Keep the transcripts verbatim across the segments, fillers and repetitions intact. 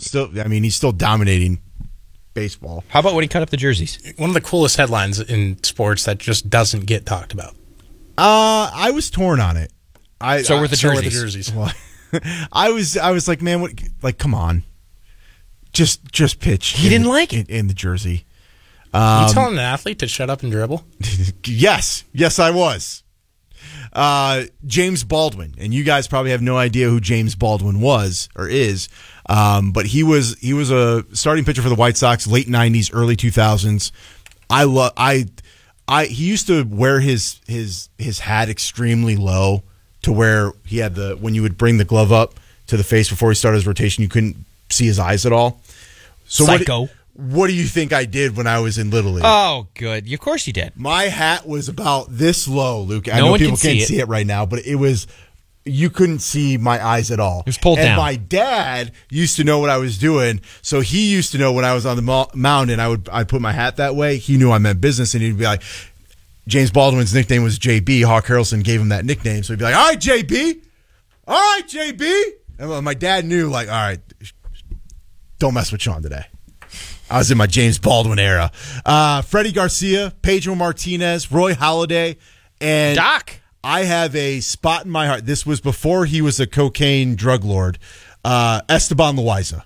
Still, I mean, he's still dominating baseball. How about when he cut up the jerseys? One of the coolest headlines in sports that just doesn't get talked about. Uh, I was torn on it. I So were the So are jerseys. the jerseys. Well, I was, I was like, man, what? Like, come on, just, just pitch. He in didn't the- like it. in, in the jersey. you telling an athlete to shut up and dribble? Yes, yes, I was. Uh, James Baldwin, and you guys probably have no idea who James Baldwin was or is, um, but he was he was a starting pitcher for the White Sox, late nineties, early two thousands. I love I I he used to wear his his his hat extremely low to where he had the when you would bring the glove up to the face before he started his rotation, you couldn't see his eyes at all. So Psycho. What, what do you think I did when I was in Little League? Oh, good. Of course you did. My hat was about this low, Luke. I No know one people can can't see see it. it right now, but it was, you couldn't see my eyes at all. It was pulled and down. My dad used to know what I was doing, so he used to know when I was on the mo- mound and I would I'd put my hat that way. He knew I meant business, and he'd be like, James Baldwin's nickname was J B. Hawk Harrelson gave him that nickname, so he'd be like, all right, J B. All right, J B. And my dad knew, like, all right, don't mess with Sean today. I was in my James Baldwin era. Uh, Freddie Garcia, Pedro Martinez, Roy Halladay, and Doc. I have a spot in my heart. This was before he was a cocaine drug lord. Uh, Esteban Loaiza.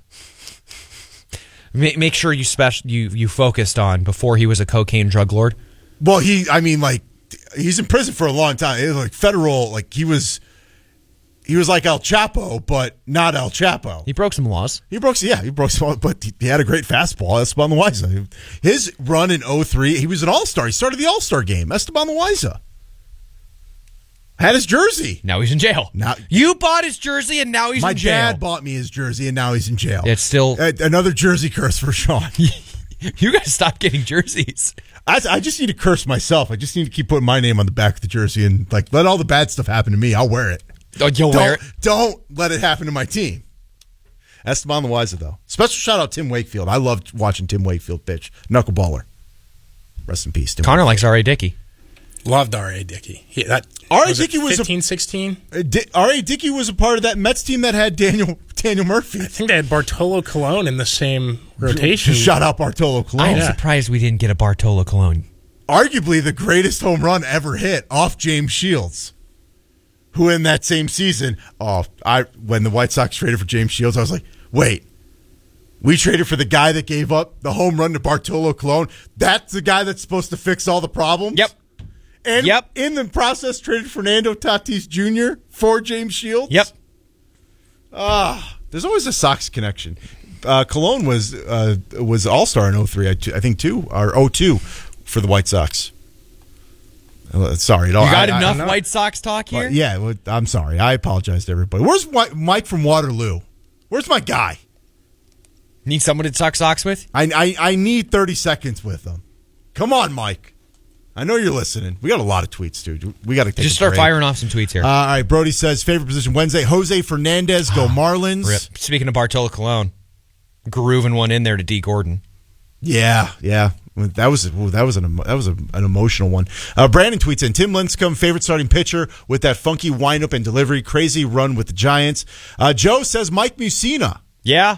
Ma- Make sure you special you you focused on before he was a cocaine drug lord. Well, he, I mean, like, he's in prison for a long time. It was like federal, like, he was, he was like El Chapo, but not El Chapo. He broke some laws. He broke, yeah, he broke some, but he had a great fastball. Esteban Loaiza. His run in oh three, he was an all-star. He started the all-star game. Esteban Loaiza. Had his jersey. Now he's in jail. Now- you bought his jersey and now he's My in jail. dad bought me his jersey, and now he's in jail. It's still Uh, another jersey curse for Sean. you got to stop getting jerseys. I, I just need to curse myself. I just need to keep putting my name on the back of the jersey and like let all the bad stuff happen to me. I'll wear it. Oh, you'll Don't, wear it. don't let it happen to my team. Esteban Loaiza, though. Special shout out Tim Wakefield. I loved watching Tim Wakefield pitch. Knuckleballer. Rest in peace, Tim. Connor likes R A. Dickey. Loved R A. Dickey. He, that, R A. was it Dickey was a- fifteen, sixteen? Uh, Di- R A. Dickey was a part of that Mets team that had Daniel Daniel Murphy. I think they had Bartolo Colon in the same rotation. Shout out Bartolo I'm Colon. yeah. surprised we didn't get a Bartolo Colon. Arguably the greatest home run ever hit off James Shields, who in that same season, oh, I when the White Sox traded for James Shields, I was like, wait, we traded for the guy that gave up the home run to Bartolo Colon. That's the guy that's supposed to fix all the problems? Yep. And Yep. in the process, traded Fernando Tatis Junior for James Shields? Yep. Ah, there's always a Sox connection. Uh, Cologne was uh, was All Star in oh three, I, I think, too, or oh two for the White Sox. Uh, sorry, it all, You got I, enough I, White Sox talk here? But yeah, well, I'm sorry. I apologize to everybody. Where's Wi- Mike from Waterloo? Where's my guy? Need someone to talk socks with? I, I I need thirty seconds with him. Come on, Mike. I know you're listening. We got a lot of tweets, dude. We got to take Just a start break. firing off some tweets here. Uh, all right, Brody says favorite position Wednesday. Jose Fernandez, go Marlins. Rip. Speaking of Bartolo Colon, grooving one in there to D. Gordon. Yeah, yeah. That was ooh, that was an that was a, an emotional one. Uh, Brandon tweets in Tim Lincecum, favorite starting pitcher with that funky windup and delivery, crazy run with the Giants. Uh, Joe says Mike Mussina. Yeah.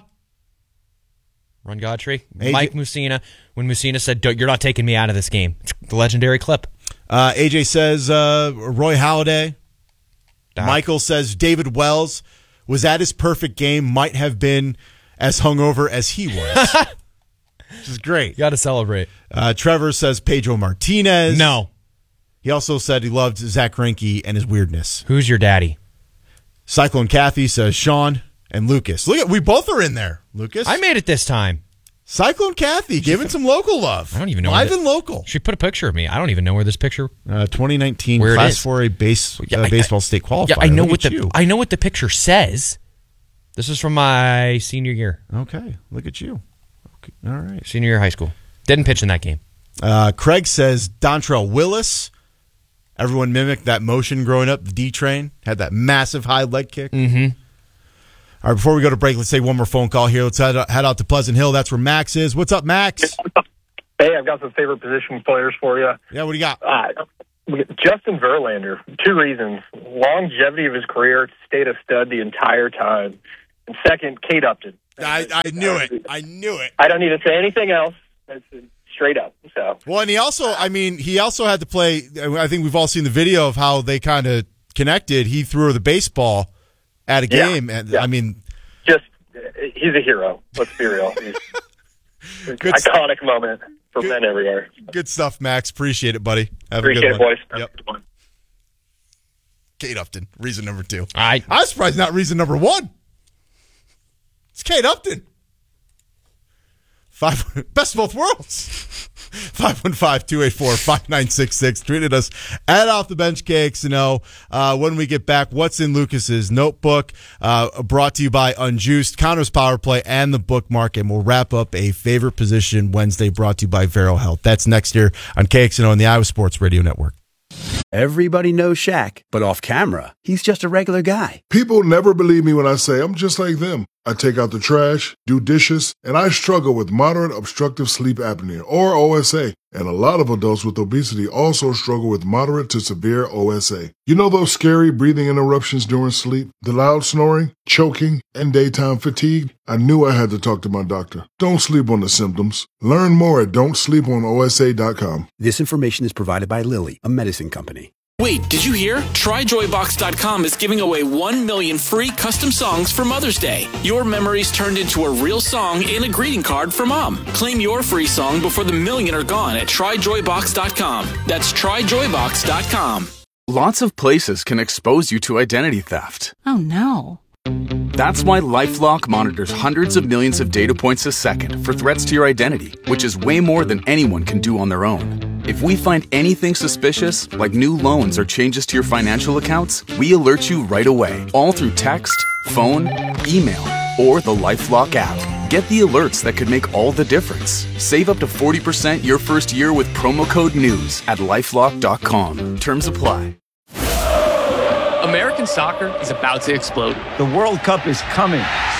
Run Godfrey. Hey, Mike J- Mussina. When Mussina said, "Don't- you're not taking me out of this game. It's the legendary clip. Uh, A J says uh, Roy Halladay. Doc. Michael says David Wells was at his perfect game, might have been as hungover as he was. Which is great. You got to celebrate. Uh, Trevor says Pedro Martinez. No. He also said he loved Zach Greinke and his weirdness. Who's your daddy? Cyclone Kathy says Sean and Lucas. Look at we both are in there, Lucas. I made it this time. Cyclone Kathy giving some local love. I don't even know live where and local. She put a picture of me. I don't even know where this picture. Uh, twenty nineteen Where it Class is. four A base Yeah, uh, I- baseball state qualifier. Yeah, I know Look what at the you. I know what the picture says. This is from my senior year, Okay, look at you. Okay, all right. senior year of high school. Didn't pitch in that game. Uh, Craig says Dontrell Willis. Everyone mimicked that motion growing up. The D train had that massive high leg kick. Mm-hmm. All right, before we go to break, let's take one more phone call here. Let's head out, head out to Pleasant Hill. That's where Max is. What's up, Max? Hey, I've got some favorite position players for you. Yeah, what do you got? Uh, Justin Verlander, two reasons. Longevity of his career, stayed a stud the entire time. And second, Kate Upton. I, I knew it. I knew it. I don't need to say anything else. It's straight up. So Well, and he also, I mean, he also had to play. I think we've all seen the video of how they kind of connected. He threw her the baseball at a Yeah, game, and yeah. I mean, just, he's a hero. Let's be real. He's, Good iconic moment for Good. men everywhere. good stuff, Max. Appreciate it, buddy. Have Appreciate a it, good one. boys. Yep. Kate Upton, reason number two. I I'm surprised not reason number one. It's Kate Upton. Five best of both worlds. five one five, two eight four, five nine six six. Tweeted us at Off the Bench K X N O. Uh, when we get back, what's in Lucas's notebook? Uh, brought to you by Unjuiced, Connor's Power Play, and the Bookmark. And we'll wrap up a favorite position Wednesday brought to you by Vero Health. That's next year on K X N O and the Iowa Sports Radio Network. Everybody knows Shaq, but off camera, he's just a regular guy. People never believe me when I say I'm just like them. I take out the trash, do dishes, and I struggle with moderate obstructive sleep apnea, or O S A. And a lot of adults with obesity also struggle with moderate to severe O S A. You know those scary breathing interruptions during sleep, the loud snoring, choking, and daytime fatigue? I knew I had to talk to my doctor. Don't sleep on the symptoms. Learn more at don't sleep on O S A dot com. This information is provided by Lilly, a medicine company. Wait, did you hear? Try joy box dot com is giving away one million free custom songs for Mother's Day. Your memories turned into a real song and a greeting card for Mom. Claim your free song before the million are gone at try joy box dot com. That's try joy box dot com. Lots of places can expose you to identity theft. Oh, no. That's why LifeLock monitors hundreds of millions of data points a second for threats to your identity, which is way more than anyone can do on their own. If we find anything suspicious, like new loans or changes to your financial accounts, we alert you right away, all through text, phone, email, or the LifeLock app. Get the alerts that could make all the difference. Save up to forty percent your first year with promo code NEWS at lifelock dot com. Terms apply. American soccer is about to explode. The World Cup is coming.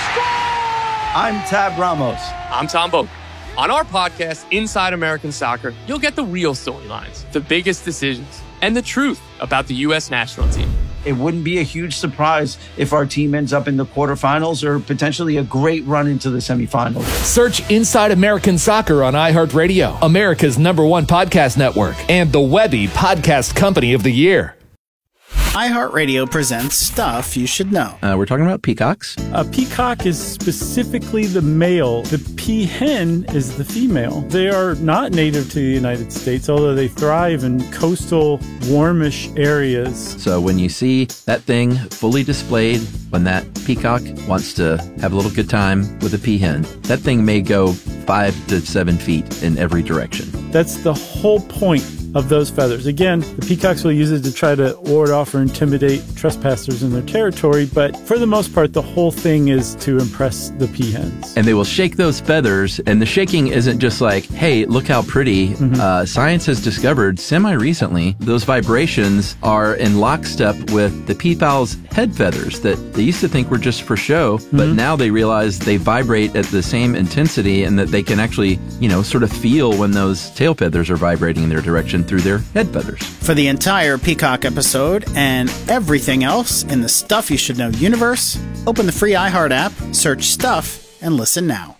I'm Tab Ramos. I'm Tom Boak. On our podcast, Inside American Soccer, you'll get the real storylines, the biggest decisions, and the truth about the U S national team. It wouldn't be a huge surprise if our team ends up in the quarterfinals or potentially a great run into the semifinals. Search Inside American Soccer on iHeartRadio, America's number one podcast network, and the Webby Podcast Company of the Year. iHeartRadio presents Stuff You Should Know. Uh, we're talking about peacocks. A peacock is specifically the male. The peahen is the female. They are not native to the United States, although they thrive in coastal, warmish areas. So when you see that thing fully displayed, when that peacock wants to have a little good time with a peahen, that thing may go five to seven feet in every direction. That's the whole point of those feathers. Again, the peacocks will use it to try to ward off or intimidate trespassers in their territory, but for the most part, the whole thing is to impress the peahens. And they will shake those feathers, and the shaking isn't just like, hey, look how pretty. Mm-hmm. Uh, science has discovered semi-recently those vibrations are in lockstep with the peafowl's head feathers that they used to think were just for show, mm-hmm. but now they realize they vibrate at the same intensity and that they can actually, you know, sort of feel when those tail feathers are vibrating in their direction through their head feathers. For the entire Peacock episode and everything else in the Stuff You Should Know universe, open the free iHeart app, search Stuff, and listen now.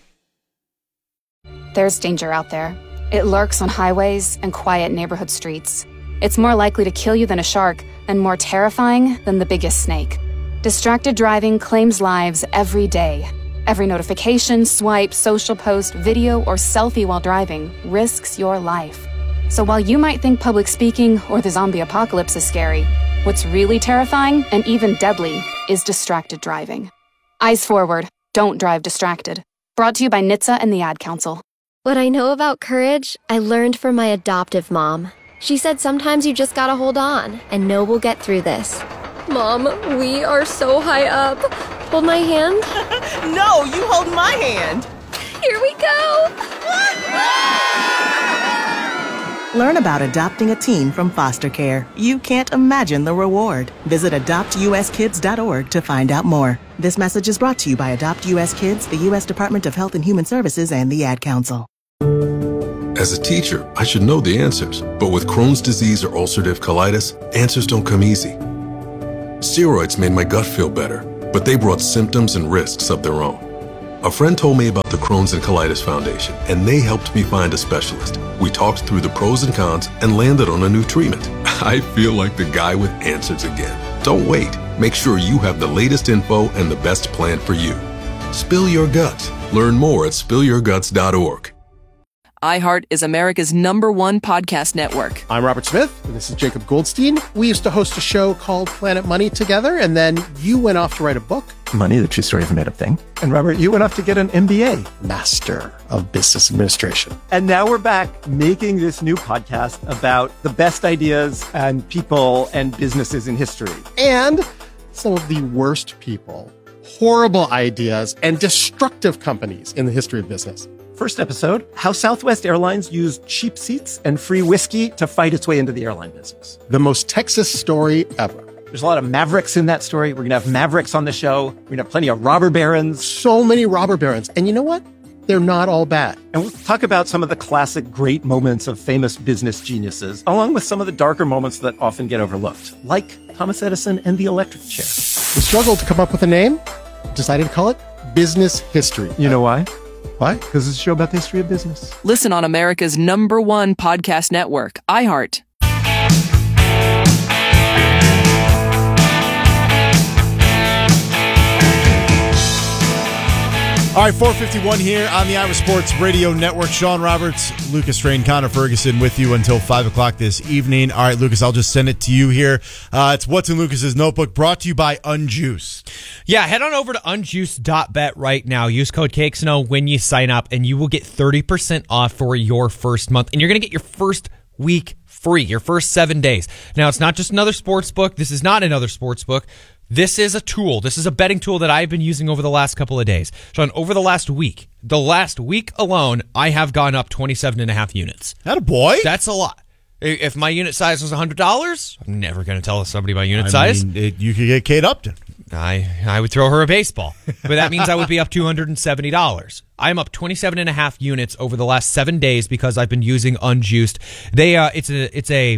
There's danger out there. It lurks on highways and quiet neighborhood streets. It's more likely to kill you than a shark and more terrifying than the biggest snake. Distracted driving claims lives every day. Every notification, swipe, social post, video, or selfie while driving risks your life. So while you might think public speaking or the zombie apocalypse is scary, what's really terrifying and even deadly is distracted driving. Eyes forward. Don't drive distracted. Brought to you by N H T S A and the Ad Council. What I know about courage, I learned from my adoptive mom. She said sometimes you just gotta hold on and know we'll get through this. Mom, we are so high up. Hold my hand. No, you hold my hand. Here we go. Learn about adopting a teen from foster care. You can't imagine the reward. Visit adopt u s kids dot org to find out more. This message is brought to you by Adopt U S Kids, the U S Department of Health and Human Services, and the Ad Council. As a teacher, I should know the answers. But with Crohn's disease or ulcerative colitis, answers don't come easy. Steroids made my gut feel better, but they brought symptoms and risks of their own. A friend told me about the Crohn's and Colitis Foundation, and they helped me find a specialist. We talked through the pros and cons and landed on a new treatment. I feel like the guy with answers again. Don't wait. Make sure you have the latest info and the best plan for you. Spill your guts. Learn more at spill your guts dot org. iHeart is America's number one podcast network. I'm Robert Smith, and this is Jacob Goldstein. We used to host a show called Planet Money together, and then you went off to write a book. Money, the true story of a made-up thing. And Robert, you went off to get an M B A. Master of Business Administration. And now we're back making this new podcast about the best ideas and people and businesses in history. And some of the worst people, horrible ideas, and destructive companies in the history of business. First episode, how Southwest Airlines used cheap seats and free whiskey to fight its way into the airline business. The most Texas story ever. There's a lot of Mavericks in that story. We're going to have Mavericks on the show. We're going to have plenty of robber barons. So many robber barons. And you know what? They're not all bad. And we'll talk about some of the classic great moments of famous business geniuses, along with some of the darker moments that often get overlooked, like Thomas Edison and the electric chair. We struggled to come up with a name, decided to call it Business History. You know why? Why? Because it's a show about the history of business. Listen on America's number one podcast network, iHeart. All right, four fifty-one here on the Iowa Sports Radio Network. Sean Roberts, Lucas Strain, Connor Ferguson with you until five o'clock this evening. All right, Lucas, I'll just send it to you here. Uh, it's What's in Lucas's Notebook, brought to you by Unjuiced. Yeah, head on over to unjuiced dot bet right now. Use code K X N O when you sign up, and you will get thirty percent off for your first month. And you're going to get your first week free, your first seven days. Now, it's not just another sports book. This is not another sports book. This is a tool. This is a betting tool that I've been using over the last couple of days. Sean, over the last week, the last week alone, I have gone up twenty-seven and a half units. That a boy? That's a lot. If my unit size was one hundred dollars, I'm never going to tell somebody my unit I size. Mean, it, you could get Kate Upton. I, I would throw her a baseball. But that means I would be up two hundred seventy dollars. I'm up twenty-seven and a half units over the last seven days because I've been using Unjuiced. They, uh, it's a, it's a,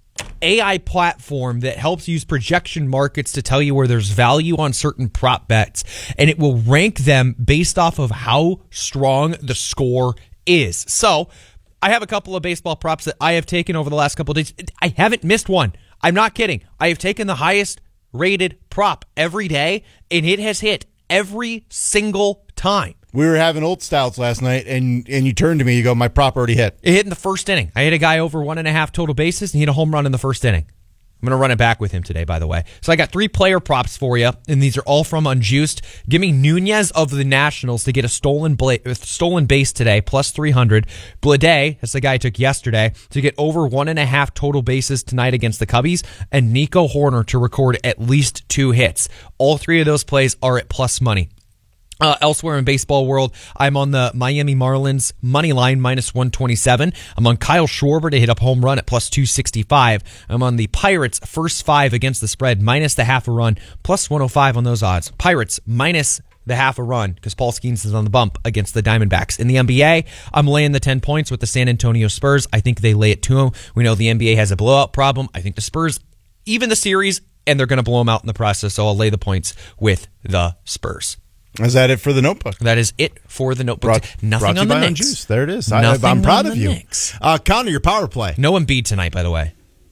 A I platform that helps use projection markets to tell you where there's value on certain prop bets, and it will rank them based off of how strong the score is. So I have a couple of baseball props that I have taken over the last couple of days. I haven't missed one. I'm not kidding. I have taken the highest rated prop every day, and it has hit every single time. We were having old stouts last night, and, and you turned to me, you go, my prop already hit. It hit in the first inning. I hit a guy over one and a half total bases, and he hit a home run in the first inning. I'm going to run it back with him today, by the way. So I got three player props for you, and these are all from Unjuiced. Give me Nunez of the Nationals to get a stolen bla- stolen base today, plus three hundred. Blade, that's the guy I took yesterday, to get over one and a half total bases tonight against the Cubbies, and Nico Horner to record at least two hits. All three of those plays are at plus money. Uh, elsewhere in baseball world, I'm on the Miami Marlins money line minus one twenty-seven. I'm on Kyle Schwarber to hit a home run at plus two sixty-five. I'm on the Pirates first five against the spread minus the half a run, plus one oh five on those odds. Pirates minus the half a run because Paul Skeens is on the bump against the Diamondbacks. In the N B A, I'm laying the ten points with the San Antonio Spurs. I think they lay it to them. We know the N B A has a blowout problem. I think the Spurs even the series, and they're going to blow them out in the process, so I'll lay the points with the Spurs. Is that it for the Notebook? That is it for the Notebook. Brought, Nothing brought on you the by Knicks. Unjuiced. There it is. I, Nothing I'm proud on of the you. Knicks. Uh, Connor, your power play. No Embiid tonight, by the way.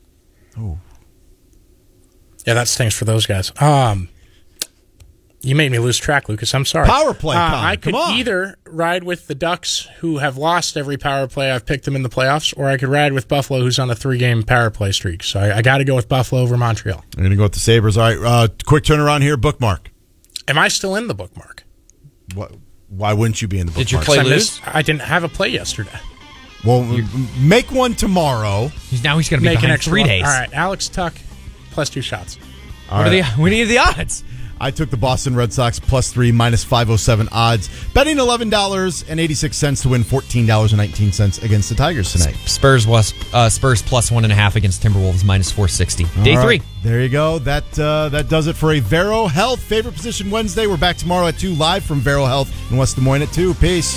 Oh, yeah, that stinks for those guys. Um, you made me lose track, Lucas. I'm sorry. Power play, uh, Connor. I could Come on. either ride with the Ducks, who have lost every power play I've picked them in the playoffs, or I could ride with Buffalo, who's on a three-game power play streak. So I, I got to go with Buffalo over Montreal. I'm going to go with the Sabres. All right, uh, quick turnaround here. Bookmark. Am I still in the bookmark? What? Why wouldn't you be in the bookmark? Did your play I lose? missed- I didn't have a play yesterday. Well, m- make one tomorrow. He's, now he's going to be Make an behind extra three one. days. All right, Alex Tuck, plus two shots. All What right. are the, we need the odds. I took the Boston Red Sox plus three, minus five oh seven odds. Betting eleven dollars and eighty-six cents to win fourteen dollars and nineteen cents against the Tigers tonight. Spurs was uh, Spurs plus one and a half against Timberwolves minus four sixty. Day All three. right, there you go. That uh, that does it for a Vero Health Favorite Position Wednesday. We're back tomorrow at two, live from Vero Health in West Des Moines at two. Peace.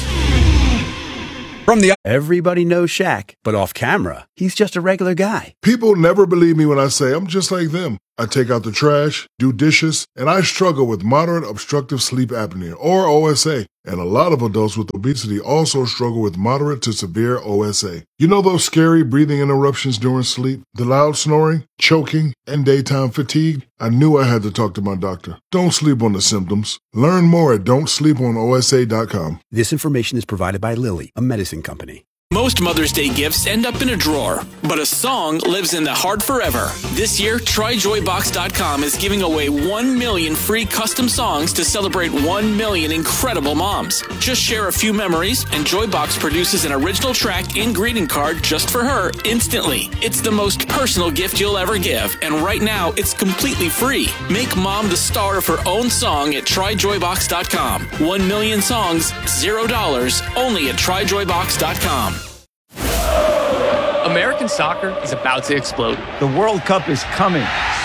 From the Everybody knows Shaq, but off camera, he's just a regular guy. People never believe me when I say I'm just like them. I take out the trash, do dishes, and I struggle with moderate obstructive sleep apnea, or O S A. And a lot of adults with obesity also struggle with moderate to severe O S A. You know those scary breathing interruptions during sleep, the loud snoring, choking, and daytime fatigue? I knew I had to talk to my doctor. Don't sleep on the symptoms. Learn more at don't sleep on O S A dot com. This information is provided by Lilly, a medicine company. Most Mother's Day gifts end up in a drawer, but a song lives in the heart forever. This year, Try Joy Box dot com is giving away one million free custom songs to celebrate one million incredible moms. Just share a few memories, and Joybox produces an original track and greeting card just for her instantly. It's the most personal gift you'll ever give, and right now, it's completely free. Make mom the star of her own song at Try Joy Box dot com. One million songs, zero dollars, only at Try Joy Box dot com. American soccer is about to explode. The World Cup is coming.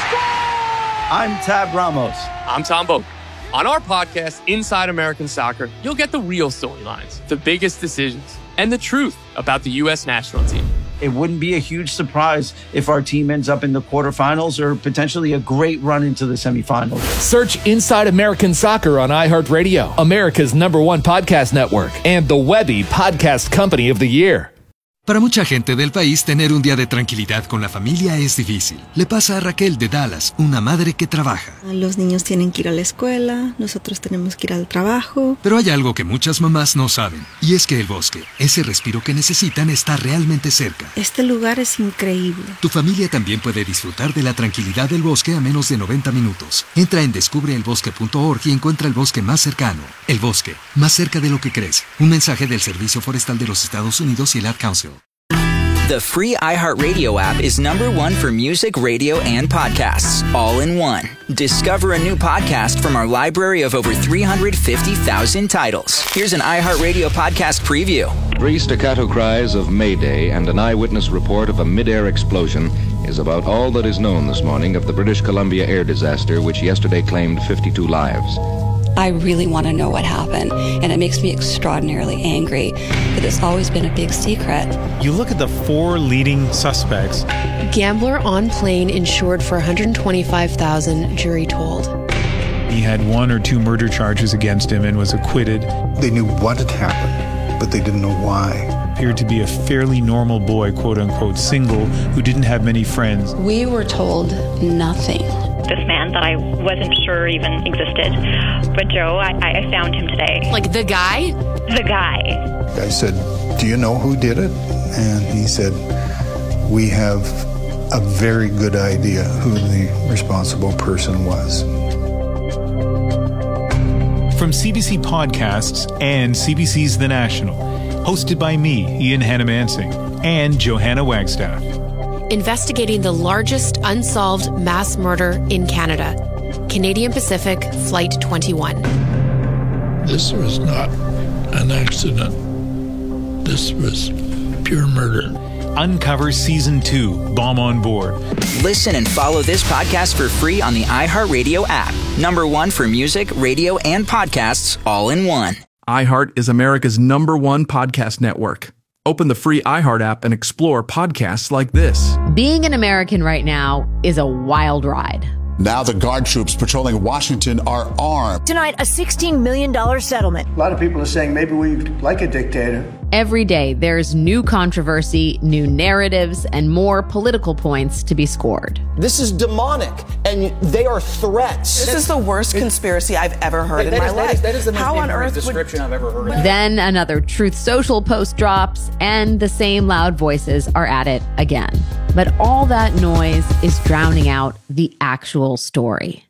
I'm Tab Ramos. I'm Tom Boak. On our podcast, Inside American Soccer, you'll get the real storylines, the biggest decisions, and the truth about the U S national team. It wouldn't be a huge surprise if our team ends up in the quarterfinals or potentially a great run into the semifinals. Search Inside American Soccer on iHeartRadio, America's number one podcast network, and the Webby Podcast Company of the Year. Para mucha gente del país, tener un día de tranquilidad con la familia es difícil. Le pasa a Raquel de Dallas, una madre que trabaja. Los niños tienen que ir a la escuela, nosotros tenemos que ir al trabajo. Pero hay algo que muchas mamás no saben, y es que el bosque, ese respiro que necesitan, está realmente cerca. Este lugar es increíble. Tu familia también puede disfrutar de la tranquilidad del bosque a menos de noventa minutos. Entra en descubre el bosque punto org y encuentra el bosque más cercano. El bosque, más cerca de lo que crees. Un mensaje del Servicio Forestal de los Estados Unidos y el Ad Council. The free iHeartRadio app is number one for music, radio, and podcasts, all in one. Discover a new podcast from our library of over three hundred fifty thousand titles. Here's an iHeartRadio podcast preview. Three staccato cries of Mayday and an eyewitness report of a mid-air explosion is about all that is known this morning of the British Columbia air disaster, which yesterday claimed fifty-two lives. I really want to know what happened, and it makes me extraordinarily angry that it's always been a big secret. You look at the four leading suspects. Gambler on plane insured for one hundred twenty-five thousand dollars, jury told. He had one or two murder charges against him and was acquitted. They knew what had happened, but they didn't know why. Appeared to be a fairly normal boy, quote unquote, single, who didn't have many friends. We were told nothing. This man that I wasn't sure even existed. But Joe, I, I found him today. Like the guy? The guy. I said, do you know who did it? And he said, we have a very good idea who the responsible person was. From C B C Podcasts and C B C's The National, hosted by me, Ian Hannamansing, and Johanna Wagstaff. Investigating the largest unsolved mass murder in Canada. Canadian Pacific Flight twenty-one. This was not an accident. This was pure murder. Uncover Season two, Bomb on Board. Listen and follow this podcast for free on the iHeartRadio app. Number one for music, radio, and podcasts, all in one. iHeart is America's number one podcast network. Open the free iHeart app and explore podcasts like this. Being an American right now is a wild ride. Now the guard troops patrolling Washington are armed. Tonight, a sixteen million dollars settlement. A lot of people are saying maybe we like a dictator. Every day, there's new controversy, new narratives, and more political points to be scored. This is demonic, and they are threats. This is the worst conspiracy I've ever heard in my life. That is the most How on earth description would... I've ever heard. Then another Truth Social post drops, and the same loud voices are at it again. But all that noise is drowning out the actual story.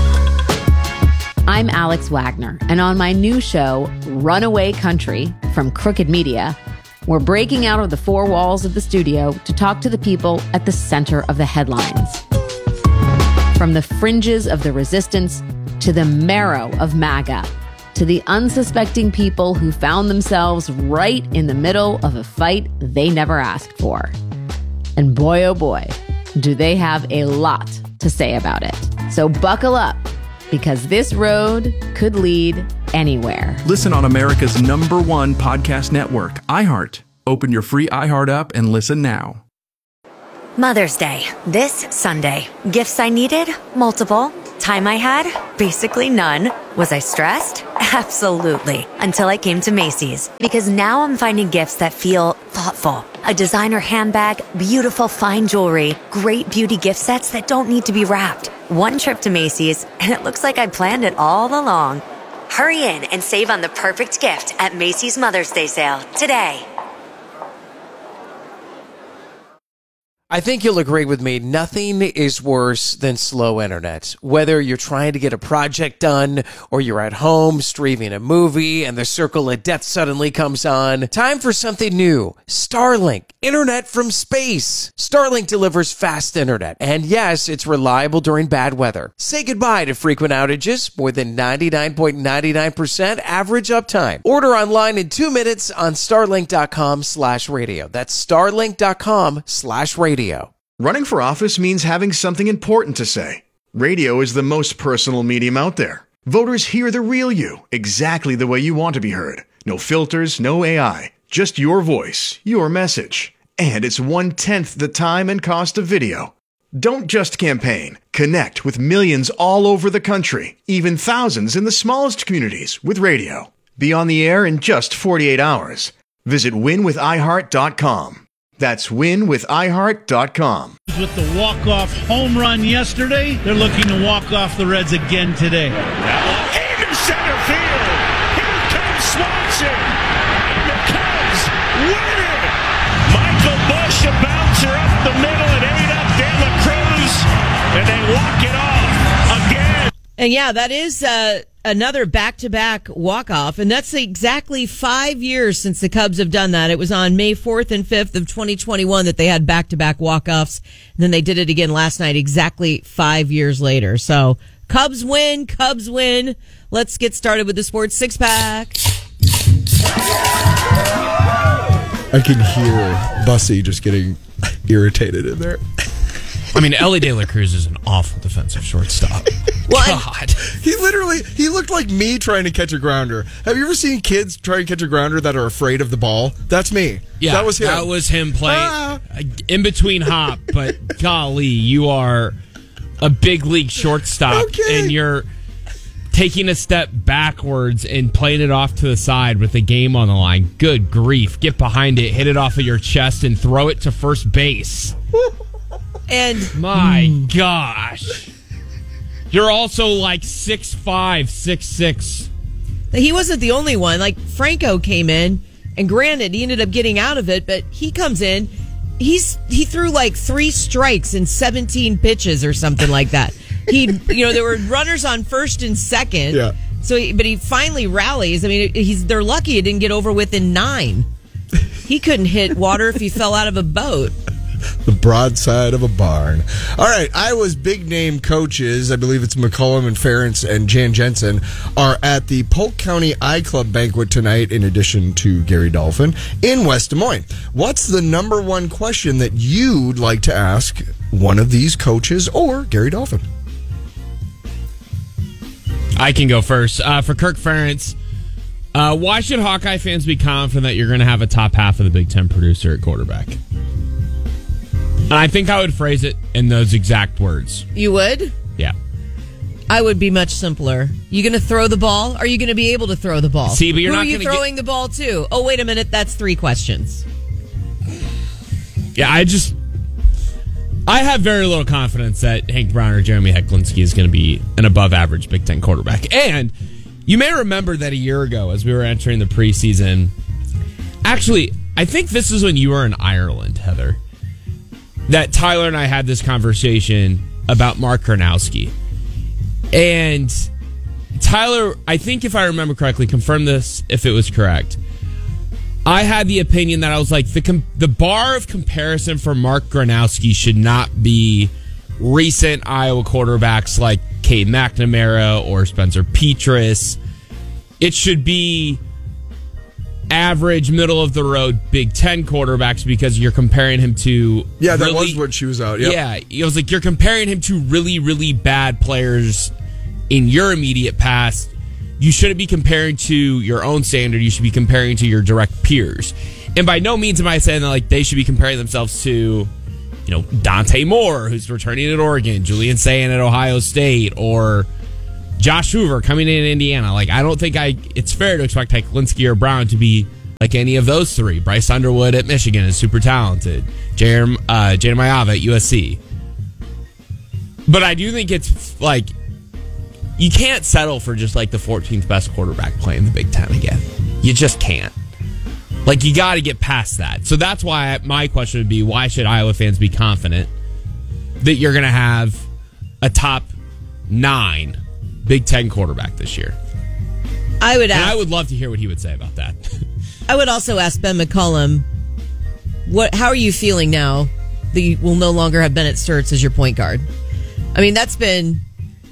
I'm Alex Wagner, and on my new show, Runaway Country, from Crooked Media, we're breaking out of the four walls of the studio to talk to the people at the center of the headlines. From the fringes of the resistance to the marrow of MAGA, to the unsuspecting people who found themselves right in the middle of a fight they never asked for. And boy, oh boy, do they have a lot to say about it. So buckle up, because this road could lead anywhere. Listen on America's number one podcast network, iHeart. Open your free iHeart app and listen now. Mother's Day, this Sunday. Gifts I needed? Multiple. Time I had? Basically none. Was I stressed? Absolutely. Until I came to Macy's. Because now I'm finding gifts that feel thoughtful. A designer handbag, beautiful fine jewelry, great beauty gift sets that don't need to be wrapped. One trip to Macy's, and it looks like I planned it all along. Hurry in and save on the perfect gift at Macy's Mother's Day sale today. I think you'll agree with me, nothing is worse than slow internet. Whether you're trying to get a project done or you're at home streaming a movie and the circle of death suddenly comes on, time for something new. Starlink, internet from space. Starlink delivers fast internet, and yes, it's reliable during bad weather. Say goodbye to frequent outages, more than ninety-nine point nine nine percent average uptime. Order online in two minutes on starlink.com slash radio. That's starlink.com slash radio. Running for office means having something important to say. Radio is the most personal medium out there. Voters hear the real you, exactly the way you want to be heard. No filters, no A I, just your voice, your message. And it's one-tenth the time and cost of video. Don't just campaign. Connect with millions all over the country, even thousands in the smallest communities with radio. Be on the air in just forty-eight hours. Visit win with i heart dot com. That's win with i heart dot com. With the walk-off home run yesterday, they're looking to walk off the Reds again today. Aim in center field. Here comes Swanson. And the Cubs win it. Michael Busch, a bouncer up the middle and ate up De La Cruz, and they walk it off again. And yeah, that is uh, another back-to-back walk-off, and that's exactly five years since the Cubs have done that. It was on May fourth and fifth of twenty twenty-one that they had back-to-back walk-offs, and then they did it again last night, exactly five years later. So, Cubs win, Cubs win. Let's get started with the Sports Six-Pack. I can hear Bussy just getting irritated in there. I mean, Ellie De La Cruz is an awful defensive shortstop. Well, God. He literally, he looked like me trying to catch a grounder. Have you ever seen kids try and catch a grounder that are afraid of the ball? That's me. Yeah, that was him. That was him playing ah. in between hop, but golly, you are a big league shortstop, okay. and you're taking a step backwards and playing it off to the side with the game on the line. Good grief. Get behind it, hit it off of your chest, and throw it to first base. And my mm. gosh. You're also like six five, six six. He wasn't the only one. Like, Franco came in, and granted, he ended up getting out of it, but he comes in, he's he threw like three strikes in seventeen pitches or something like that. He, you know, there were runners on first and second. Yeah. So, he, but he finally rallies. I mean, he's they're lucky it didn't get over with in nine. He couldn't hit water if he fell out of a boat. The broadside of a barn. All right, Iowa's big name coaches, I believe it's McCollum and Ferentz and Jan Jensen, are at the Polk County I Club banquet tonight, in addition to Gary Dolphin, in West Des Moines. What's the number one question that you'd like to ask one of these coaches or Gary Dolphin? I can go first. Uh, for Kirk Ferentz, uh, why should Hawkeye fans be confident that you're going to have a top half of the Big Ten producer at quarterback? And I think I would phrase it in those exact words. You would? Yeah. I would be much simpler. You going to throw the ball? Are you going to be able to throw the ball? See, but you're Who not are you throwing get... the ball to? Oh, wait a minute. That's three questions. Yeah, I just... I have very little confidence that Hank Brown or Jeremy Hecklinski is going to be an above-average Big Ten quarterback. And you may remember that a year ago, as we were entering the preseason... Actually, I think this is when you were in Ireland, Heather, that Tyler and I had this conversation about Mark Gronowski. And Tyler, I think if I remember correctly, confirm this if it was correct. I had the opinion that I was like, the com- the bar of comparison for Mark Gronowski should not be recent Iowa quarterbacks like Cade McNamara or Spencer Petras. It should be average, middle of the road Big Ten quarterbacks, because you're comparing him to yeah that really, was what she was out. Yep. Yeah, it was like you're comparing him to really really bad players in your immediate past. You shouldn't be comparing to your own standard. You should be comparing to your direct peers. And by no means am I saying that like they should be comparing themselves to you know, Dante Moore, who's returning at Oregon, Julian Sayin at Ohio State, or Josh Hoover coming in Indiana. Like, I don't think I it's fair to expect Hecklinski or Brown to be like any of those three. Bryce Underwood at Michigan is super talented. Jerem, uh, Jaden Mayava at U S C. But I do think it's like, you can't settle for just like the fourteenth best quarterback playing the Big Ten again. You just can't. Like, you got to get past that. So that's why my question would be, why should Iowa fans be confident that you're going to have a top nine Big Ten quarterback this year? I would ask, and I would love to hear what he would say about that. I would also ask Ben McCollum, what? How are you feeling now that you will no longer have Bennett Sturts as your point guard? I mean, that's been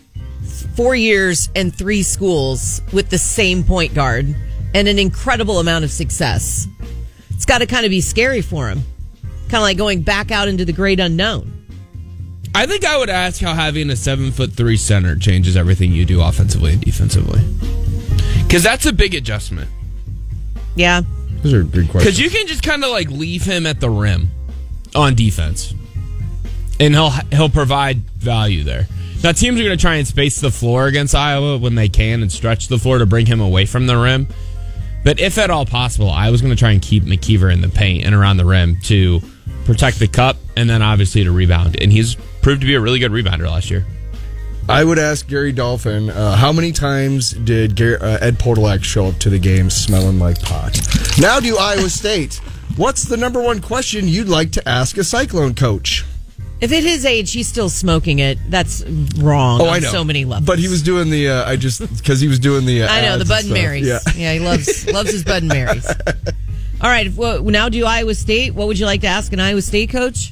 four years and three schools with the same point guard and an incredible amount of success. It's got to kind of be scary for him. Kind of like going back out into the great unknown. I think I would ask how having a seven foot three center changes everything you do offensively and defensively. Because that's a big adjustment. Yeah. Those are good questions. Because you can just kind of like leave him at the rim on defense, and he'll he'll provide value there. Now, teams are going to try and space the floor against Iowa when they can and stretch the floor to bring him away from the rim. But if at all possible, I was going to try and keep McKeever in the paint and around the rim to protect the cup and then obviously to rebound. And he's proved to be a really good rebounder last year. I would ask Gary Dolphin, uh, how many times did Gary, uh, Ed Podolak show up to the game smelling like pot? Now to Iowa State. What's the number one question you'd like to ask a Cyclone coach? If at his age he's still smoking it, that's wrong oh, on I know. so many levels. But he was doing the, uh, I just, because he was doing the uh, I know, the Bud and Marys. Yeah. yeah, he loves loves his Bud and Marys. All right, well, now do Iowa State. What would you like to ask an Iowa State coach?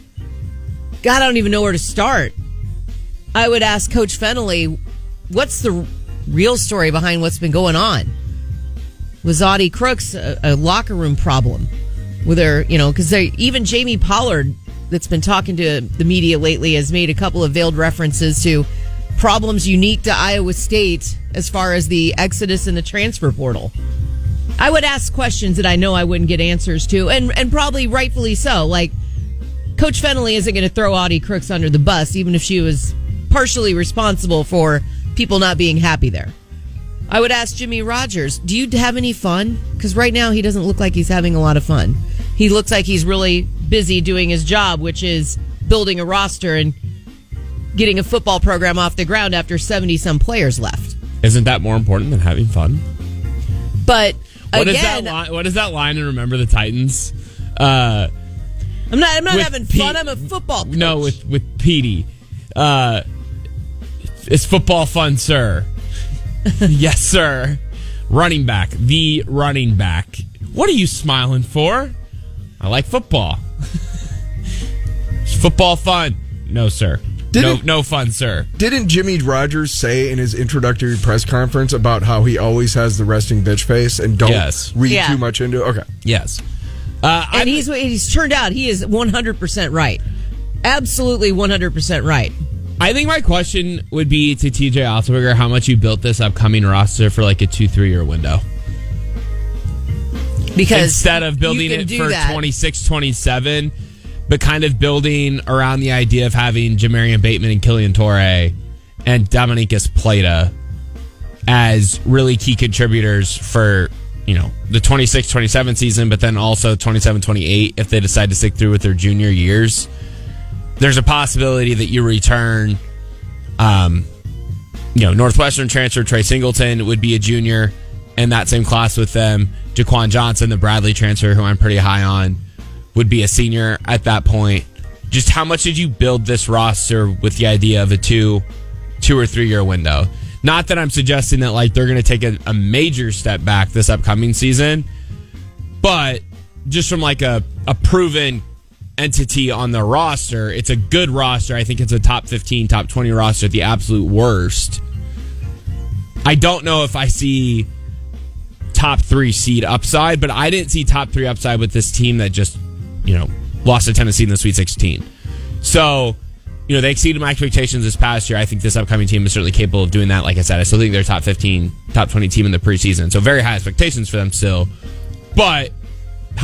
God, I don't even know where to start. I would ask Coach Fennelly, what's the real story behind what's been going on? Was Audie Crooks a, a locker room problem? With her, you know, because even Jamie Pollard, that's been talking to the media lately, has made a couple of veiled references to problems unique to Iowa State as far as the exodus in the transfer portal. I would ask questions that I know I wouldn't get answers to, and, and probably rightfully so. Like, Coach Fennelly isn't going to throw Audie Crooks under the bus, even if she was partially responsible for people not being happy there. I would ask Jimmy Rogers, do you have any fun? Because right now he doesn't look like he's having a lot of fun. He looks like he's really busy doing his job, which is building a roster and getting a football program off the ground after seventy-some players left. Isn't that more important than having fun? But what again... Is that line, what is that line in Remember the Titans? Uh, I'm not, I'm not having Pete, fun. I'm a football coach. No, with, with Petey. Uh, it's football fun, sir. Yes, sir. Running back. The running back. What are you smiling for? I like football. Is football fun? No, sir. Didn't, no, no fun, sir. Didn't Jimmy Rogers say in his introductory press conference about how he always has the resting bitch face and don't yes. read yeah. too much into it? Okay. Yes. Uh, and he's he's turned out he is one hundred percent right. Absolutely one hundred percent right. I think my question would be to T J Otzelberger how much you built this upcoming roster for like a two, three year window. Because instead of building it for twenty-six, twenty-seven, but kind of building around the idea of having Jamarian Bateman and Killian Torrey and Dominicus Plata as really key contributors for, you know, the twenty-six twenty-seven season, but then also twenty-seven twenty-eight if they decide to stick through with their junior years. There's a possibility that you return, um, you know, Northwestern transfer Trey Singleton would be a junior in that same class with them. Jaquan Johnson, the Bradley transfer, who I'm pretty high on, would be a senior at that point. Just how much did you build this roster with the idea of a two, two or three year window? Not that I'm suggesting that like they're going to take a, a major step back this upcoming season, but just from like a, a proven entity on the roster, it's a good roster. I think it's a top fifteen, top twenty roster at the absolute worst. I don't know if I see top three seed upside, but I didn't see top three upside with this team that just, you know, lost to Tennessee in the Sweet sixteen. So, you know, they exceeded my expectations this past year. I think this upcoming team is certainly capable of doing that. Like I said, I still think they're top fifteen, top twenty team in the preseason. So very high expectations for them still. But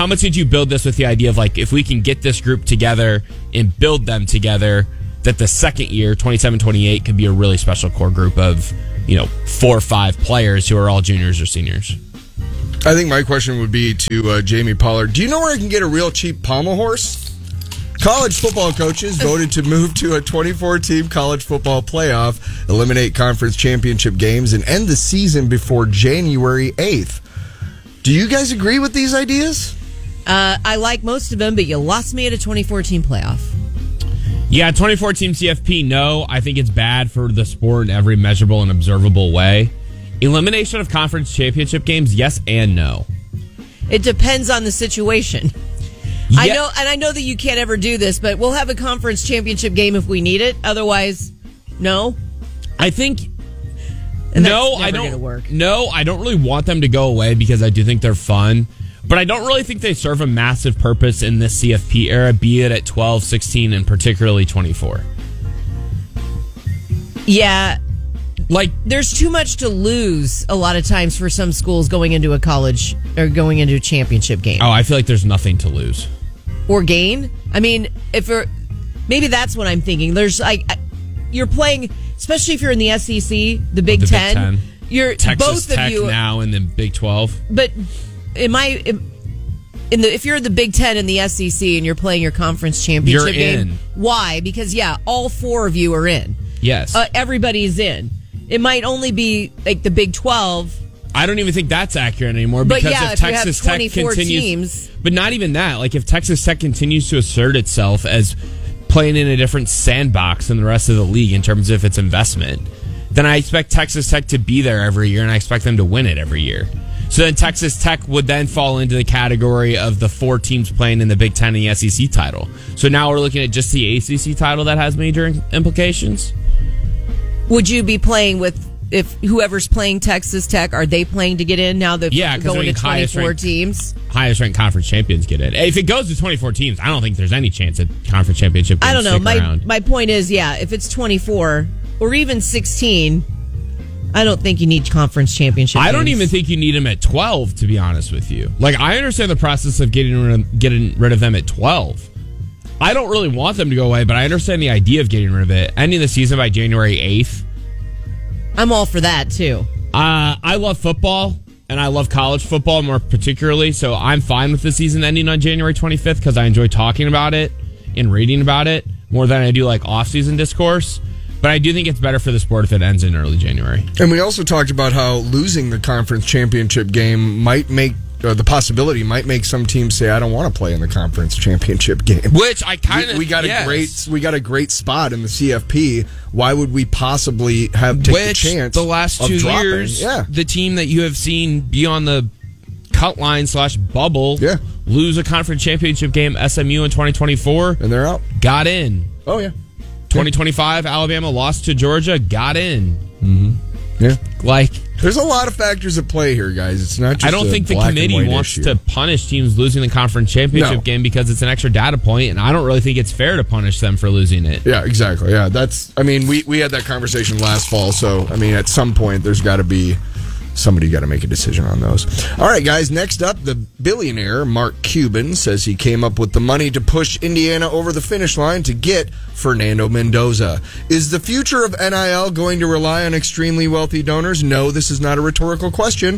how much did you build this with the idea of like, if we can get this group together and build them together, that the second year, twenty-seven twenty-eight, could be a really special core group of, you know, four or five players who are all juniors or seniors? I think my question would be to uh, Jamie Pollard. Do you know where I can get a real cheap pommel horse? College football coaches voted to move to a twenty-four team college football playoff, eliminate conference championship games, and end the season before January eighth. Do you guys agree with these ideas? Uh, I like most of them, but you lost me at a twenty-four team playoff. Yeah, twenty-four team C F P, no. I think it's bad for the sport in every measurable and observable way. Elimination of conference championship games, yes and no. It depends on the situation. Yeah. I know, and I know that you can't ever do this, but we'll have a conference championship game if we need it. Otherwise, no. I think And no, that's I never don't. gonna work. No, I don't really want them to go away because I do think they're fun, but I don't really think they serve a massive purpose in this C F P era, be it at twelve, sixteen, and particularly twenty-four. Yeah. Like, there's too much to lose a lot of times for some schools going into a college or going into a championship game. Oh, I feel like there's nothing to lose. Or gain. I mean, if you're, maybe that's what I'm thinking. There's like, you're playing, especially if you're in the S E C, the Big The Ten. Big Ten. You're Texas both Tech of you now in the Big twelve. But in my in the if you're in the Big Ten in the S E C and you're playing your conference championship You're game, in. why? Because yeah, all four of you are in. Yes. Uh, everybody's in. It might only be like the Big twelve. I don't even think that's accurate anymore But because yeah, if if you have Texas Tech twenty-four continues, teams. but not even that. Like if Texas Tech continues to assert itself as playing in a different sandbox than the rest of the league in terms of its investment, then I expect Texas Tech to be there every year, and I expect them to win it every year. So then Texas Tech would then fall into the category of the four teams playing in the Big Ten and the S E C title. So now we're looking at just the A C C title that has major implications. Would you be playing with, if whoever's playing Texas Tech, are they playing to get in now that Yeah, 'cause going I mean, to highest twenty-four ranked- teams? Highest ranked conference champions get in. If it goes to twenty-four teams, I don't think there's any chance that conference championship games I don't know. stick My around. my point is, yeah, if it's twenty-four or even sixteen, I don't think you need conference championship I don't games. even think you need them at twelve, to be honest with you. Like, I understand the process of getting rid of, getting rid of them at twelve. I don't really want them to go away, but I understand the idea of getting rid of it. Ending the season by January eighth. I'm all for that, too. Uh, I love football, and I love college football more particularly, so I'm fine with the season ending on January twenty-fifth because I enjoy talking about it and reading about it more than I do, like, off-season discourse. But I do think it's better for the sport if it ends in early January. And we also talked about how losing the conference championship game might make, uh, the possibility might make some teams say, I don't want to play in the conference championship game. Which I kind of we, we got yes. a great we got a great spot in the C F P. Why would we possibly have take Which, the chance? the last of two dropping? years, yeah. the team that you have seen be on the cut line slash bubble, yeah. lose a conference championship game, S M U in twenty twenty-four, and they're out. Got in. Oh yeah. twenty twenty-five, Alabama lost to Georgia, got in. Mm-hmm. Yeah. Like, there's a lot of factors at play here, guys. It's not just I don't a think the black and committee white wants issue. to punish teams losing the conference championship No. game because it's an extra data point, and I don't really think it's fair to punish them for losing it. Yeah, exactly. Yeah, that's. I mean, we we had that conversation last fall, so I mean, at some point, there's got to be somebody got to make a decision on those. All right, guys. Next up, the billionaire Mark Cuban says he came up with the money to push Indiana over the finish line to get Fernando Mendoza. Is the future of N I L going to rely on extremely wealthy donors? No, this is not a rhetorical question.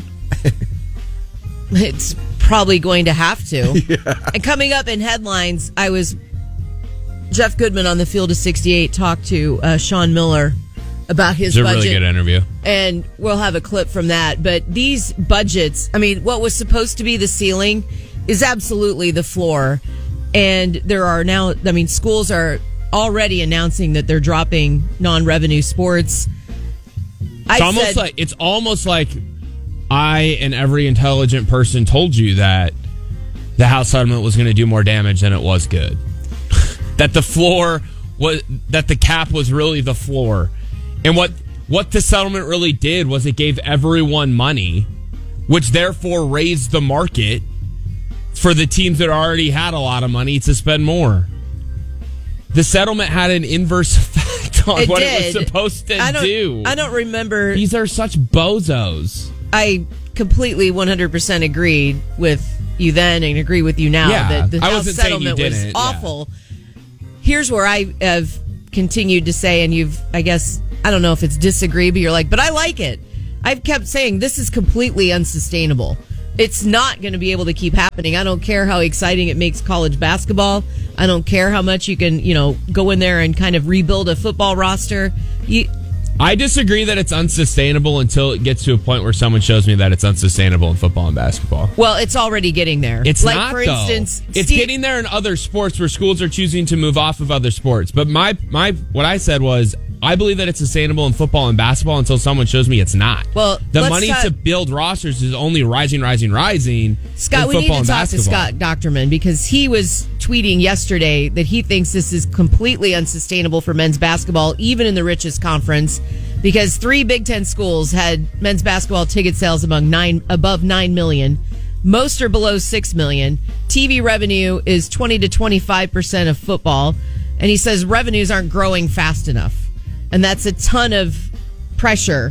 It's probably going to have to. Yeah. And coming up in headlines, I was Jeff Goodman on the Field of sixty-eight talked to uh, Sean Miller about his It's a budget. really good interview. And we'll have a clip from that. But these budgets, I mean, what was supposed to be the ceiling is absolutely the floor. And there are now, I mean, schools are already announcing that they're dropping non-revenue sports. It's I almost said, like it's almost like I and every intelligent person told you that the House settlement was going to do more damage than it was good. That the floor was that the cap was really the floor. And what what the settlement really did was it gave everyone money, which therefore raised the market for the teams that already had a lot of money to spend more. The settlement had an inverse effect on It what did. it was supposed to I don't, do. I don't remember. These are such bozos. I completely one hundred percent agreed with you then and agree with you now Yeah, that the I House wasn't saying you settlement was didn't, yeah. awful. Here's where I have continued to say, and you've, I guess, I don't know if it's disagree, but you're like, but I like it. I've kept saying this is completely unsustainable. It's not going to be able to keep happening. I don't care how exciting it makes college basketball. I don't care how much you can, you know, go in there and kind of rebuild a football roster. You, I disagree that it's unsustainable until it gets to a point where someone shows me that it's unsustainable in football and basketball. well, it's already getting there. It's like, not, for though. instance, It's Steve- getting there in other sports where schools are choosing to move off of other sports. But my my what I said was, I believe that it's sustainable in football and basketball until someone shows me it's not. Well, the let's money not- to build rosters is only rising, rising, rising. Scott, in we need football to and talk to basketball. Scott Docterman because he was tweeting yesterday that he thinks this is completely unsustainable for men's basketball, even in the richest conference, because three Big Ten schools had men's basketball ticket sales among nine above nine million. Most are below six million. T V revenue is twenty to twenty-five percent of football. And he says revenues aren't growing fast enough. And that's a ton of pressure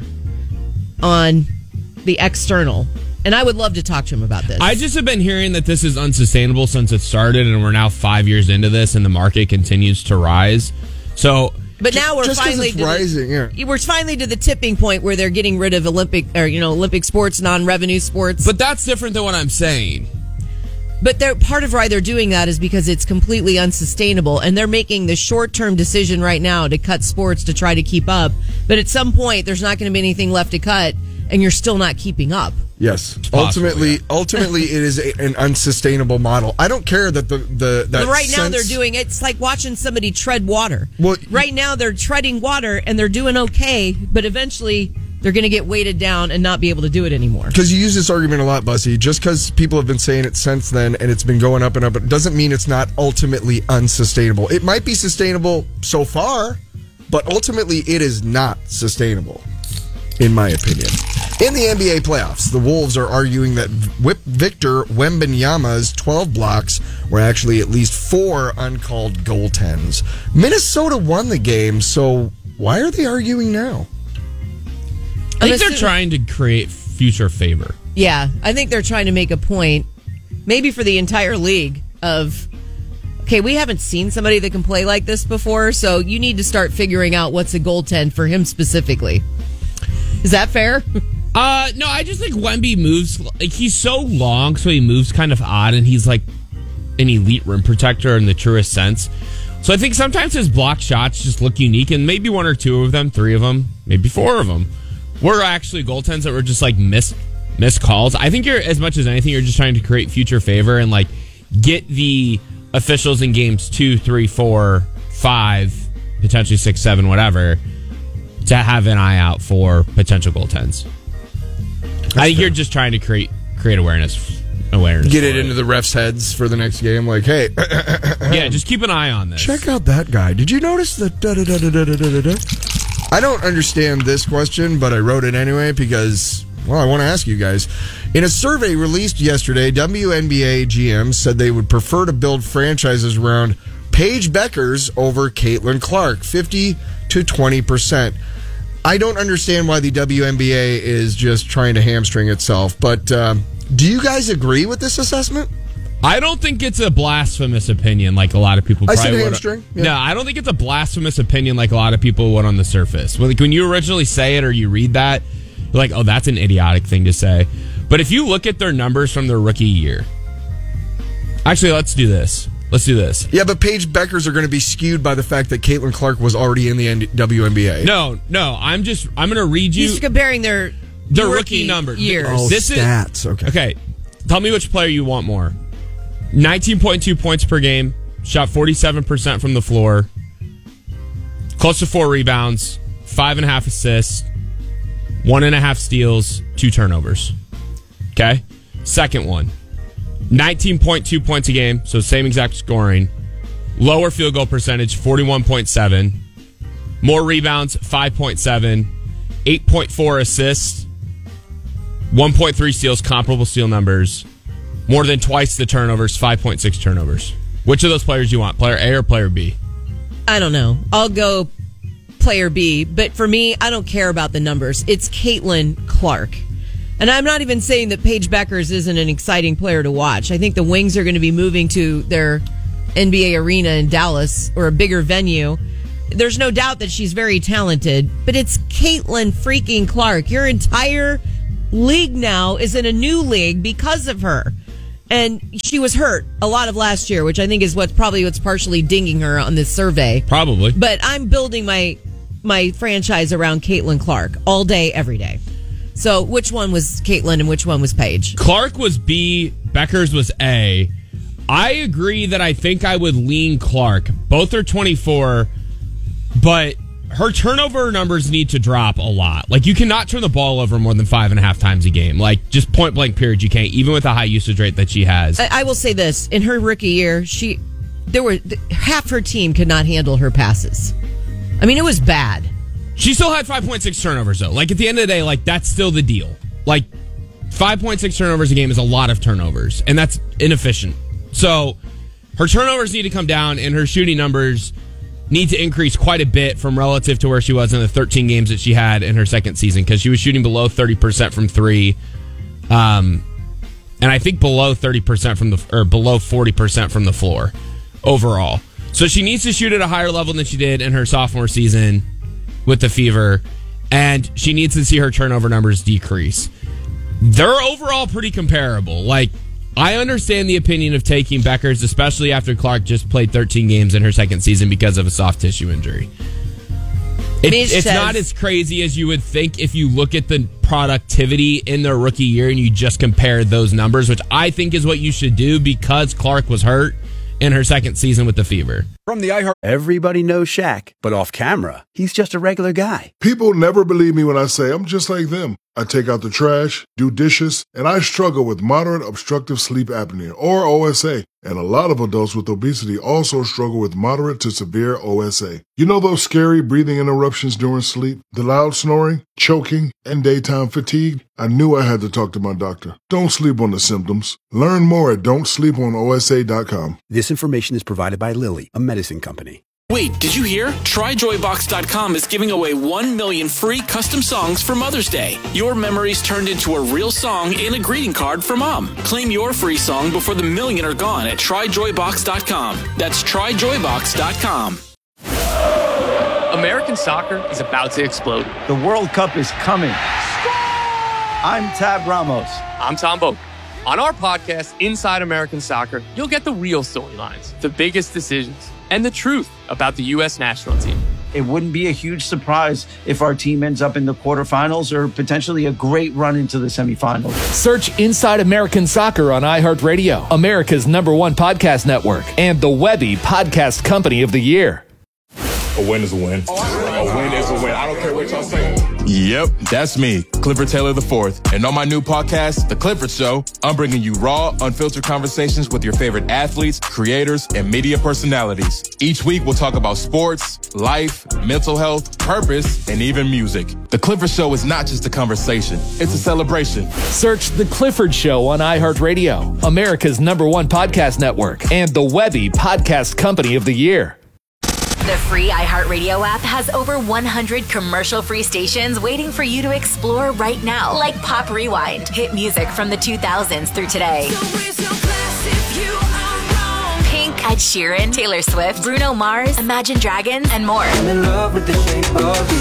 on the external. And I would love to talk to him about this. I just have been hearing that this is unsustainable since it started, and we're now five years into this, and the market continues to rise. So, But now we're Just 'cause finally it's to rising, the, yeah. We're finally to the tipping point where they're getting rid of Olympic or you know Olympic sports, non-revenue sports. but that's different than what I'm saying. But they're part of why they're doing that is because it's completely unsustainable, and they're making the short-term decision right now to cut sports to try to keep up. But at some point, there's not going to be anything left to cut, and you're still not keeping up. Yes. possible, ultimately, ultimately, it is a, an unsustainable model. I don't care that the the that But right now sense- they're doing it's like watching somebody tread water. Well, right now they're treading water and they're doing okay, but eventually they're going to get weighted down and not be able to do it anymore. Because you use this argument a lot, Bussy. Just because people have been saying it since then and it's been going up and up, it doesn't mean it's not ultimately unsustainable. It might be sustainable so far, but ultimately it is not sustainable, in my opinion. In the N B A playoffs, the Wolves are arguing that Whip Victor Wembanyama's twelve blocks were actually at least four uncalled goaltends. Minnesota won the game, so why are they arguing now? I think I'm they're assuming- trying to create future favor. Yeah, I think they're trying to make a point, maybe for the entire league, of, okay, we haven't seen somebody that can play like this before, so you need to start figuring out what's a goaltend for him specifically. Is that fair? Uh, no, I just think Wemby moves, like, he's so long, so he moves kind of odd, and he's like an elite rim protector in the truest sense. So I think sometimes his block shots just look unique, and maybe one or two of them, three of them, maybe four of them, were actually goaltends that were just like missed, missed calls. I think you're, as much as anything, you're just trying to create future favor and like get the officials in games two, three, four, five, potentially six, seven, whatever, to have an eye out for potential goaltends. I think you're just trying to create create awareness. Awareness. Get for it into the refs' heads for the next game. Like, hey, yeah, just keep an eye on this. check out that guy. Did you notice that? Da, da, da, da, da, da, da, da? I don't understand this question, but I wrote it anyway because, well, I want to ask you guys. In a survey released yesterday, W N B A G Ms said they would prefer to build franchises around Paige Beckers over Caitlin Clark, fifty to twenty percent. I don't understand why the W N B A is just trying to hamstring itself, but um, do you guys agree with this assessment? I don't think it's a blasphemous opinion like a lot of people I probably said would. hamstring, yeah. No, I don't think it's a blasphemous opinion like a lot of people would on the surface. Like when you originally say it or you read that, you're like, oh, that's an idiotic thing to say. But if you look at their numbers from their rookie year, actually, let's do this. Let's do this. Yeah, but Paige Beckers are going to be skewed by the fact that Caitlin Clark was already in the N- W N B A. No, no, I'm just, I'm going to read you He's comparing their the rookie rookie numbers. years. Oh, This is- stats. okay. Okay, tell me which player you want more. nineteen point two points per game, shot forty-seven percent from the floor, close to four rebounds, five and a half assists, one and a half steals, two turnovers. Okay? Second one, nineteen point two points a game, so same exact scoring, lower field goal percentage, forty-one point seven, more rebounds, five point seven, eight point four assists, one point three steals, comparable steal numbers. More than twice the turnovers, five point six turnovers. Which of those players do you want, player A or player B? I don't know. I'll go player B, but for me, I don't care about the numbers. It's Caitlin Clark. And I'm not even saying that Paige Beckers isn't an exciting player to watch. I think the Wings are going to be moving to their N B A arena in Dallas, or a bigger venue. There's no doubt that she's very talented, but it's Caitlin freaking Clark. Your entire league now is in a new league because of her. And she was hurt a lot of last year, which I think is what's probably what's partially dinging her on this survey. Probably. But I'm building my my franchise around Caitlin Clark all day, every day. So which one was Caitlin and which one was Paige? Clark was B, Beckers was A. I agree that I think I would lean Clark. Both are twenty-four, but her turnover numbers need to drop a lot. Like, you cannot turn the ball over more than five and a half times a game. Like, just point blank period, you can't, even with the high usage rate that she has. I, I will say this. In her rookie year, she there were half her team could not handle her passes. I mean, it was bad. She still had five point six turnovers, though. Like, at the end of the day, like, that's still the deal. Like, five point six turnovers a game is a lot of turnovers, and that's inefficient. So, her turnovers need to come down, and her shooting numbers need to increase quite a bit from relative to where she was in the thirteen games that she had in her second season, because she was shooting below thirty percent from three, um, and I think below thirty percent from the, or below forty percent from the floor overall. So she needs to shoot at a higher level than she did in her sophomore season with the Fever, and she needs to see her turnover numbers decrease. They're overall pretty comparable. Like, I understand the opinion of taking Beckers, especially after Clark just played thirteen games in her second season because of a soft tissue injury. It, it's says, not as crazy as you would think if you look at the productivity in their rookie year and you just compare those numbers, which I think is what you should do because Clark was hurt in her second season with the Fever. From the iHeart, everybody knows Shaq, but off camera, he's just a regular guy. People never believe me when I say I'm just like them. I take out the trash, do dishes, and I struggle with moderate obstructive sleep apnea, or O S A. And a lot of adults with obesity also struggle with moderate to severe O S A. You know those scary breathing interruptions during sleep, the loud snoring, choking, and daytime fatigue? I knew I had to talk to my doctor. Don't sleep on the symptoms. Learn more at don't sleep on O S A dot com. This information is provided by Lilly, a medicine company. Wait, did you hear? Try Joy Box dot com is giving away one million free custom songs for Mother's Day. Your memories turned into a real song and a greeting card for Mom. Claim your free song before the million are gone at Try Joy Box dot com. That's Try Joy Box dot com. American soccer is about to explode. The World Cup is coming. I'm Tab Ramos. I'm Tom Boak. On our podcast, Inside American Soccer, you'll get the real storylines, the biggest decisions, and the truth about the U S national team. It wouldn't be a huge surprise if our team ends up in the quarterfinals or potentially a great run into the semifinals. Search Inside American Soccer on iHeartRadio, America's number one podcast network, and the Webby Podcast Company of the Year. A win is a win. A win is a win. I don't care what y'all say. Yep, that's me, Clifford Taylor the fourth. And on my new podcast, The Clifford Show, I'm bringing you raw, unfiltered conversations with your favorite athletes, creators, and media personalities. Each week, we'll talk about sports, life, mental health, purpose, and even music. The Clifford Show is not just a conversation, it's a celebration. Search The Clifford Show on iHeartRadio, America's number one podcast network, and the Webby Podcast Company of the Year. The free iHeartRadio app has over one hundred commercial-free stations waiting for you to explore right now, like Pop Rewind, hit music from the two thousands through today. Pink, Ed Sheeran, Taylor Swift, Bruno Mars, Imagine Dragons, and more. I'm in love with the shape of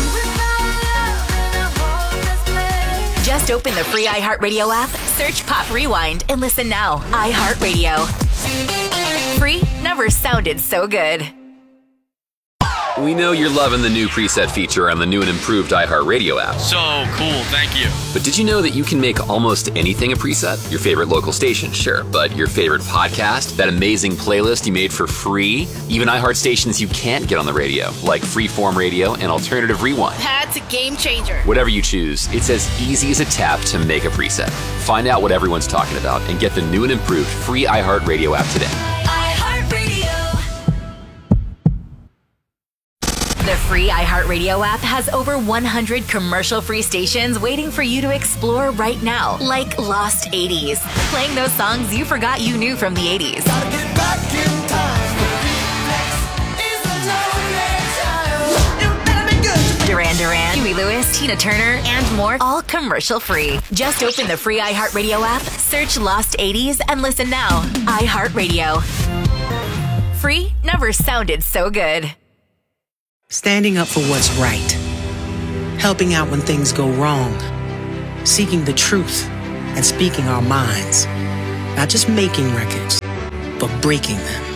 you. Just open the free iHeartRadio app, search Pop Rewind, and listen now. iHeartRadio. Free never sounded so good. We know you're loving the new preset feature on the new and improved iHeartRadio app. So cool, thank you. But did you know that you can make almost anything a preset? Your favorite local station, sure, but your favorite podcast, that amazing playlist you made for free, even iHeart stations you can't get on the radio, like Freeform Radio and Alternative Rewind. That's a game changer. Whatever you choose, it's as easy as a tap to make a preset. Find out what everyone's talking about and get the new and improved free iHeartRadio app today. The free iHeartRadio app has over one hundred commercial-free stations waiting for you to explore right now, like Lost eighties, playing those songs you forgot you knew from the eighties. Duran Duran, Huey Lewis, Tina Turner, and more, all commercial-free. Just open the free iHeartRadio app, search Lost eighties, and listen now. iHeartRadio. Free never sounded so good. Standing up for what's right. Helping out when things go wrong. Seeking the truth and speaking our minds. Not just making records, but breaking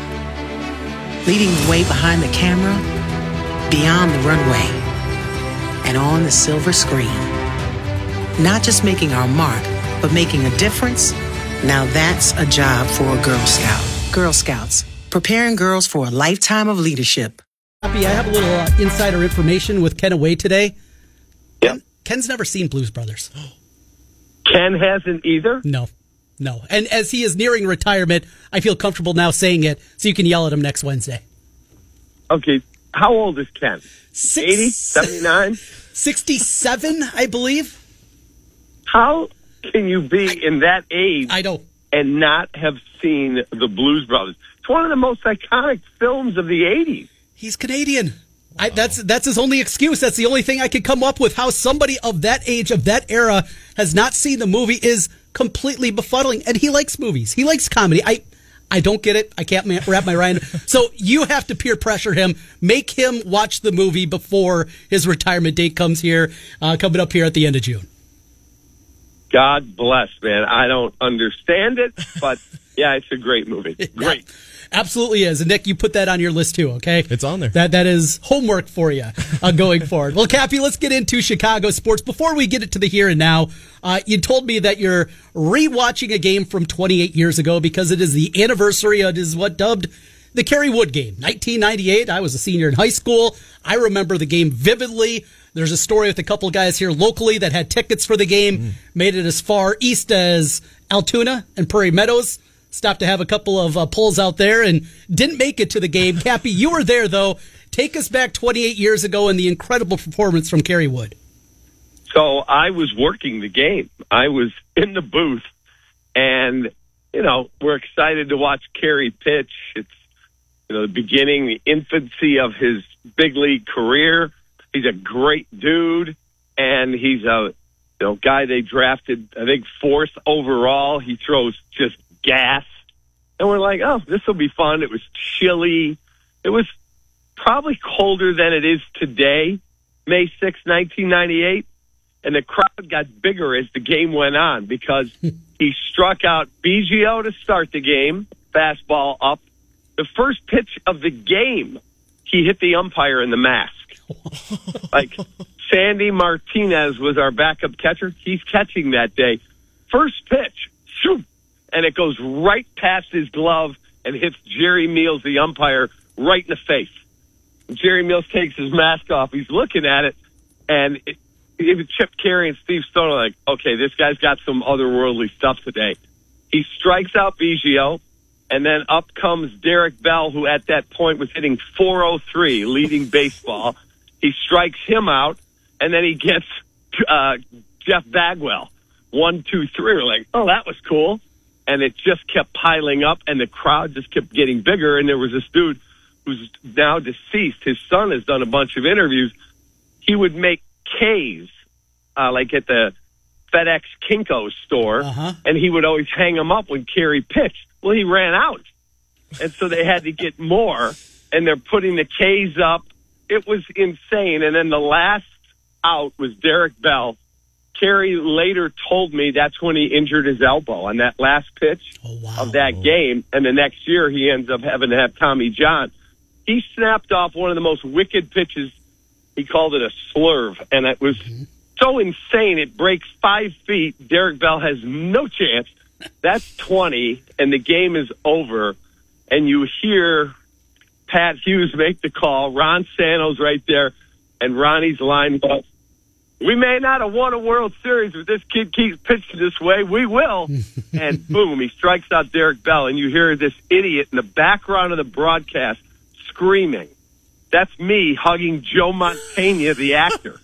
them. Leading the way behind the camera, beyond the runway, and on the silver screen. Not just making our mark, but making a difference. Now that's a job for a Girl Scout. Girl Scouts, preparing girls for a lifetime of leadership. Happy, I have a little uh, insider information with Ken away today. Yep. Ken's never seen Blues Brothers. Ken hasn't either? No. No. And as he is nearing retirement, I feel comfortable now saying it so you can yell at him next Wednesday. Okay. How old is Ken? Six, eighty? seventy-nine? sixty-seven, I believe. How can you be I, in that age I don't. and not have seen the Blues Brothers? It's one of the most iconic films of the eighties. He's Canadian. I, that's that's his only excuse. That's the only thing I could come up with. How somebody of that age, of that era, has not seen the movie is completely befuddling. And he likes movies. He likes comedy. I I don't get it. I can't wrap my mind. So you have to peer pressure him. Make him watch the movie before his retirement date comes here, uh, coming up here at the end of June. God bless, man. I don't understand it, but yeah, it's a great movie. Great. Yeah, absolutely is. And Nick, you put that on your list too, okay? It's on there. That That is homework for you uh, going forward. Well, Cappy, let's get into Chicago sports. Before we get it to the here and now, uh, you told me that you're rewatching a game from twenty-eight years ago because it is the anniversary. It is what dubbed the Kerry Wood game. nineteen ninety-eight, I was a senior in high school. I remember the game vividly. There's a story with a couple of guys here locally that had tickets for the game, mm. made it as far east as Altoona and Prairie Meadows. Stopped to have a couple of uh, pulls out there and didn't make it to the game. Cappy, you were there, though. Take us back twenty-eight years ago and the incredible performance from Kerry Wood. So I was working the game. I was in the booth, and, you know, we're excited to watch Kerry pitch. It's, you know, the beginning, the infancy of his big league career. He's a great dude, and he's a you know guy they drafted, I think, fourth overall. He throws just gas. And we're like, oh, this will be fun. It was chilly. It was probably colder than it is today, May sixth, nineteen ninety-eight. And the crowd got bigger as the game went on because he struck out Biggio to start the game, fastball up. The first pitch of the game, he hit the umpire in the mask. Like, Sandy Martinez was our backup catcher. He's catching that day. First pitch, shoot, and it goes right past his glove and hits Jerry Meals, the umpire, right in the face. And Jerry Meals takes his mask off. He's looking at it, and it, even Chip Carey and Steve Stone are like, okay, this guy's got some otherworldly stuff today. He strikes out Biggio, and then up comes Derek Bell, who at that point was hitting four oh three, leading baseball. He strikes him out, and then he gets uh, Jeff Bagwell. One, two, three. We're like, oh, that was cool. And it just kept piling up, and the crowd just kept getting bigger. And there was this dude who's now deceased. His son has done a bunch of interviews. He would make K's, uh, like at the FedEx Kinko's store, uh-huh. and he would always hang them up when Kerry pitched. Well, he ran out, and so they had to get more, and they're putting the K's up. It was insane. And then the last out was Derek Bell. Kerry later told me that's when he injured his elbow on that last pitch oh, wow. of that game. And the next year he ends up having to have Tommy John. He snapped off one of the most wicked pitches. He called it a slurve. And it was mm-hmm. so insane. It breaks five feet. Derek Bell has no chance. That's twenty, and the game is over. And you hear Pat Hughes make the call. Ron Santos right there. And Ronnie's line was, we may not have won a World Series, but this kid keeps pitching this way. We will. And boom, he strikes out Derek Bell. And you hear this idiot in the background of the broadcast screaming. That's me hugging Joe Mantegna, the actor.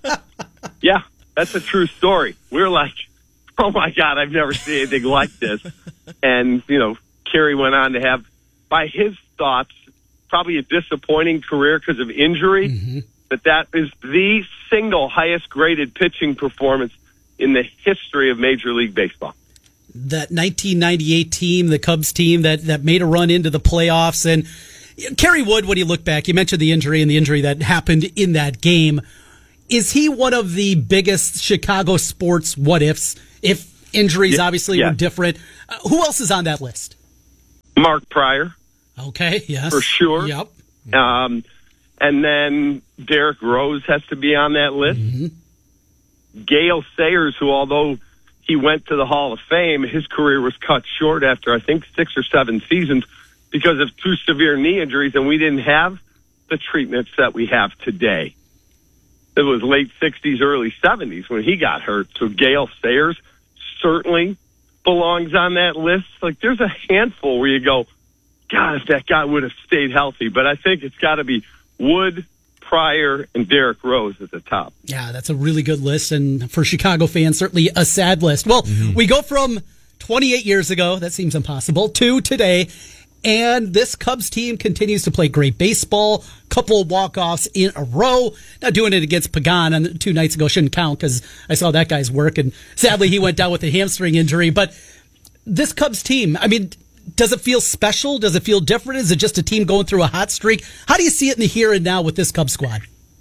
Yeah, that's a true story. We're like, oh, my God, I've never seen anything like this. And, you know, Kerry went on to have, by his thoughts, probably a disappointing career because of injury. Mm-hmm. that that is the single highest graded pitching performance in the history of Major League Baseball. That nineteen ninety-eight team, the Cubs team that, that made a run into the playoffs. And Kerry Wood, when you look back, you mentioned the injury and the injury that happened in that game. Is he one of the biggest Chicago sports what-ifs? If injuries yeah, obviously yeah. were different. Uh, who else is on that list? Mark Pryor. Okay, yes. For sure. Yep. Um, and then Derek Rose has to be on that list. Mm-hmm. Gale Sayers, who although he went to the Hall of Fame, his career was cut short after, I think, six or seven seasons because of two severe knee injuries, and we didn't have the treatments that we have today. It was late sixties, early seventies when he got hurt. So Gale Sayers certainly belongs on that list. Like, there's a handful where you go, God, if that guy would have stayed healthy. But I think it's got to be Wood, Pryor, and Derek Rose at the top. Yeah, that's a really good list. And for Chicago fans, certainly a sad list. Well, mm-hmm. we go from twenty-eight years ago, that seems impossible, to today. And this Cubs team continues to play great baseball. Couple of walk-offs in a row. Now doing it against Pagan on two nights ago shouldn't count because I saw that guy's work. And sadly, he went down with a hamstring injury. But this Cubs team, I mean, does it feel special? Does it feel different? Is it just a team going through a hot streak? How do you see it in the here and now with this Cubs squad?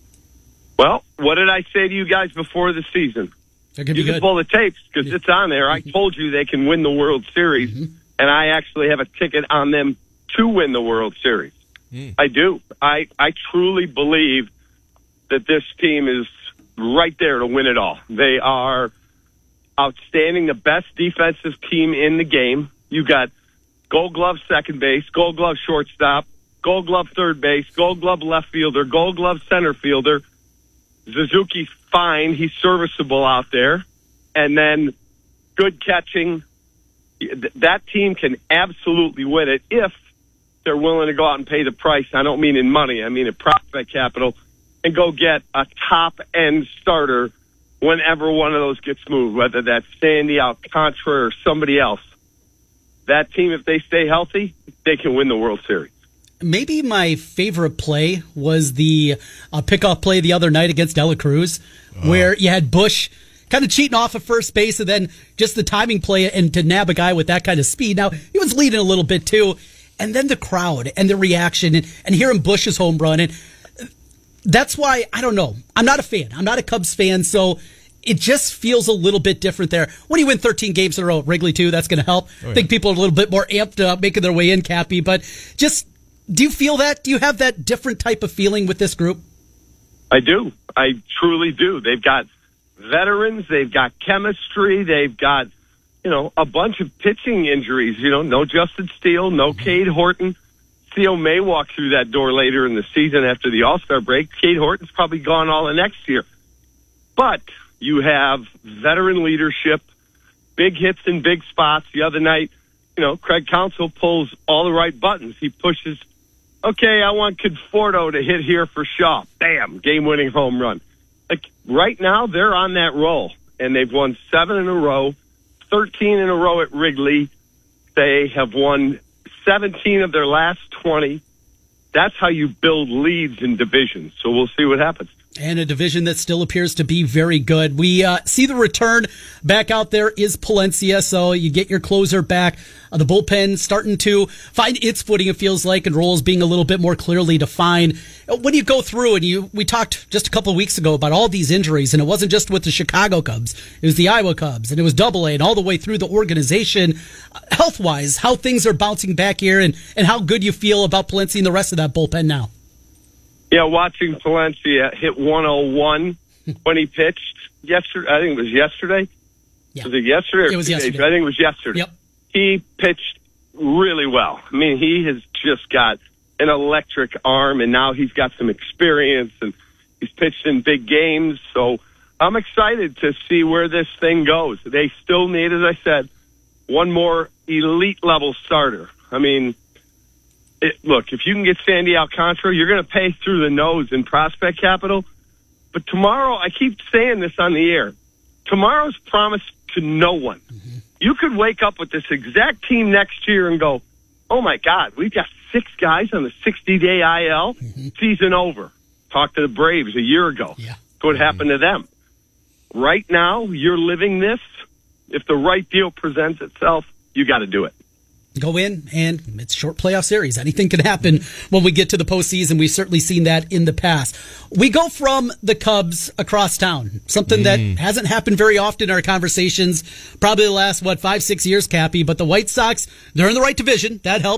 Well, what did I say to you guys before the season? They're gonna you be can good. pull the tapes because yeah. it's on there. I told you they can win the World Series. Mm-hmm. And I actually have a ticket on them to win the World Series. Mm. I do. I, I truly believe that this team is right there to win it all. They are outstanding, the best defensive team in the game. You got Gold Glove second base, Gold Glove shortstop, Gold Glove third base, Gold Glove left fielder, Gold Glove center fielder. Suzuki's fine. He's serviceable out there. And then good catching. That team can absolutely win it if they're willing to go out and pay the price. I don't mean in money. I mean in prospect capital, and go get a top-end starter whenever one of those gets moved, whether that's Sandy Alcantara or somebody else. That team, if they stay healthy, they can win the World Series. Maybe my favorite play was the uh, pickoff play the other night against De La Cruz, oh. where you had Bush kind of cheating off of first base, and then just the timing play and to nab a guy with that kind of speed. Now, he was leading a little bit, too. And then the crowd and the reaction and, and hearing Bush's home run. And that's why, I don't know, I'm not a fan. I'm not a Cubs fan, so it just feels a little bit different there. When you win thirteen games in a row at Wrigley, too, that's going to help. Oh, yeah. I think people are a little bit more amped up, making their way in, Cappy. But just, do you feel that? Do you have that different type of feeling with this group? I do. I truly do. They've got veterans. They've got chemistry. They've got, you know, a bunch of pitching injuries. You know, no Justin Steele, no mm-hmm. Cade Horton. Theo may walk through that door later in the season after the All-Star break. Cade Horton's probably gone all the next year. But you have veteran leadership, big hits in big spots. The other night, you know, Craig Counsell pulls all the right buttons. He pushes, okay, I want Conforto to hit here for Shaw. Bam, game-winning home run. Like, right now, they're on that roll, and they've won seven in a row, thirteen in a row at Wrigley. They have won seventeen of their last twenty. That's how you build leads in divisions. So we'll see what happens. And a division that still appears to be very good. We uh, see the return back out there is Palencia, so you get your closer back. Uh, the bullpen starting to find its footing, it feels like, and roles being a little bit more clearly defined. When you go through, and you, we talked just a couple of weeks ago about all these injuries, and it wasn't just with the Chicago Cubs. It was the Iowa Cubs, and it was Double A, and all the way through the organization. Uh, health-wise, how things are bouncing back here, and, and how good you feel about Palencia and the rest of that bullpen now. Yeah, watching Palencia hit one oh one when he pitched yesterday. I think it was yesterday. Yeah. Was it yesterday? Or it was yesterday. I think it was yesterday. Yep. He pitched really well. I mean, he has just got an electric arm, and now he's got some experience, and he's pitched in big games. So I'm excited to see where this thing goes. They still need, as I said, one more elite-level starter. I mean, It, look, if you can get Sandy Alcantara, you're going to pay through the nose in prospect capital. But tomorrow, I keep saying this on the air, tomorrow's promised to no one. Mm-hmm. You could wake up with this exact team next year and go, oh, my God, we've got six guys on the sixty-day I L, mm-hmm. season over. Talk to the Braves a year ago. Yeah. What happened to them? Right now, you're living this. If the right deal presents itself, you got to do it. Go in, and it's short playoff series. Anything can happen when we get to the postseason. We've certainly seen that in the past. We go from the Cubs across town, something mm. that hasn't happened very often in our conversations, probably the last, what, five, six years, Cappy. But the White Sox, they're in the right division. That helps.